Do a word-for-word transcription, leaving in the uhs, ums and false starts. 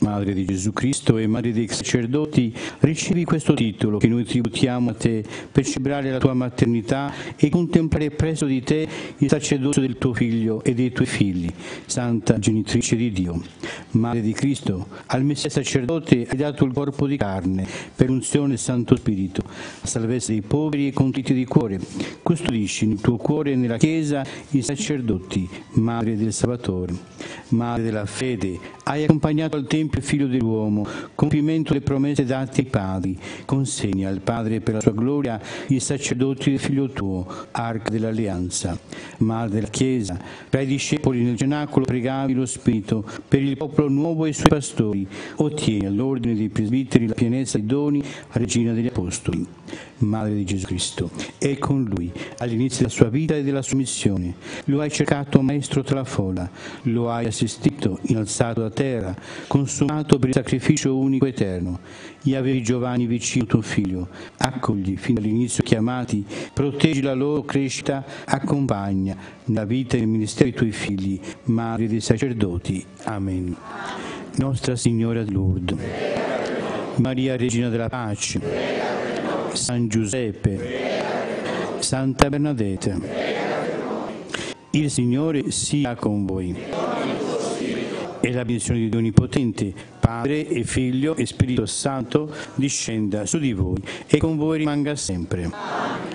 Madre di Gesù Cristo e Madre dei sacerdoti, ricevi questo titolo che noi tributiamo a te per celebrare la tua maternità e contemplare presso di te il sacerdozio del tuo Figlio e dei tuoi figli, Santa Genitrice di Dio. Madre di Cristo, al Messia sacerdote hai dato il corpo di carne per unzione del Santo Spirito, salvezza dei poveri e contriti di cuore. Custodisci nel tuo cuore e nella Chiesa i sacerdoti, Madre del Salvatore. Madre della fede, hai accompagnato al Tempio il Figlio dell'uomo, compimento delle promesse date ai padri. Consegna al Padre per la sua gloria i sacerdoti del Figlio tuo, arca dell'alleanza. Madre della Chiesa, tra i discepoli nel cenacolo pregavi lo Spirito per il popolo nuovo e i suoi pastori. Ottieni all'ordine dei presbiteri la pienezza dei doni, Regina degli Apostoli. Madre di Gesù Cristo, e con Lui, all'inizio della sua vita e della sua missione, lo hai cercato maestro tra la folla, lo hai assistito, innalzato da terra, consumato per il sacrificio unico eterno. Gli avevi Giovanni vicino tuo figlio, accogli fino all'inizio chiamati, proteggi la loro crescita, accompagna nella vita e nel ministero i tuoi figli, Madre dei sacerdoti. Amen. Nostra Signora di Lourdes, Maria Regina della Pace, San Giuseppe, Santa Bernadette, il Signore sia con voi. E la benedizione di Dio Onnipotente, Padre e Figlio e Spirito Santo, discenda su di voi e con voi rimanga sempre.